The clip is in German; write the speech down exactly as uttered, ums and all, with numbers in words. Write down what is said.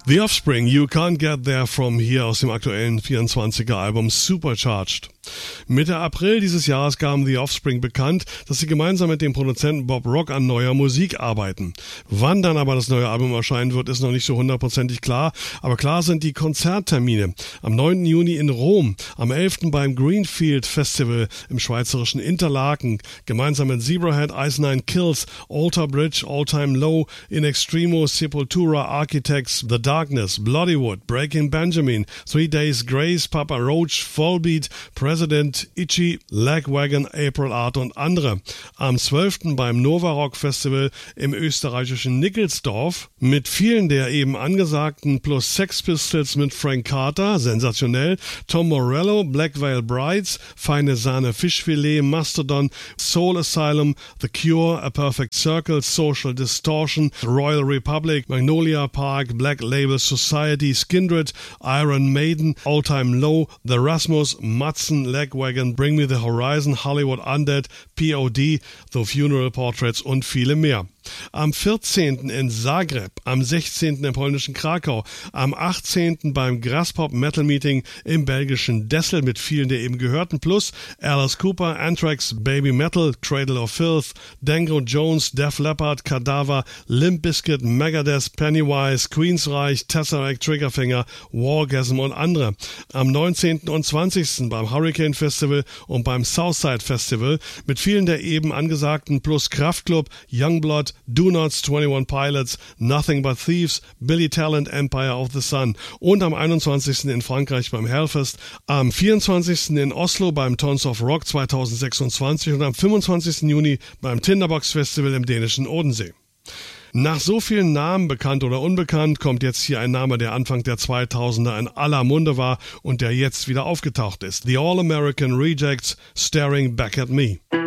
The Offspring, You Can't Get There From Here aus dem aktuellen vierundzwanziger Album Supercharged. Mitte April dieses Jahres gaben The Offspring bekannt, dass sie gemeinsam mit dem Produzenten Bob Rock an neuer Musik arbeiten. Wann dann aber das neue Album erscheinen wird, ist noch nicht so hundertprozentig klar, aber klar sind die Konzerttermine. Am neunten Juni in Rom, am elften beim Greenfield Festival im schweizerischen Interlaken, gemeinsam mit Zebrahead, Ice Nine Kills, Alter Bridge, All Time Low, In Extremo, Sepultura, Architects, The Darkness, Bloodywood, Breaking Benjamin, Three Days Grace, Papa Roach, Volbeat, President, Itchy, Lagwagon, April Art und andere. Am zwölften beim Nova Rock Festival im österreichischen Nickelsdorf mit vielen der eben angesagten plus Sex Pistols mit Frank Carter, sensationell, Tom Morello, Black Veil Brides, Feine Sahne Fischfilet, Mastodon, Soul Asylum, The Cure, A Perfect Circle, Social Distortion, Royal Republic, Magnolia Park, Black Label Society, Skindred, Iron Maiden, All Time Low, The Rasmus, Matzen, Lagwagon, Bring Me the Horizon, Hollywood Undead, P O D, The Funeral Portraits und viele mehr. Am vierzehnten in Zagreb, am sechzehnten im polnischen Krakau, am achtzehnten beim Graspop Metal Meeting im belgischen Dessel mit vielen der eben gehörten, plus Alice Cooper, Anthrax, Baby Metal, Cradle of Filth, Dango Jones, Def Leppard, Cadaver, Limp Bizkit, Megadeth, Pennywise, Queensryche, Tesseract, Triggerfinger, Wargasm und andere. Am neunzehnten und zwanzigsten beim Hurricane Festival und beim Southside Festival mit vielen der eben angesagten, plus Kraftklub, Youngblood, Do Nots, twenty-one Pilots, Nothing But Thieves, Billy Talent, Empire of the Sun und am einundzwanzigsten in Frankreich beim Hellfest, am vierundzwanzigsten in Oslo beim Tons of Rock zweitausendsechsundzwanzig und am fünfundzwanzigsten Juni beim Tinderbox Festival im dänischen Odensee. Nach so vielen Namen, bekannt oder unbekannt, kommt jetzt hier ein Name, der Anfang der zweitausender in aller Munde war und der jetzt wieder aufgetaucht ist. The All-American Rejects, Staring Back at Me.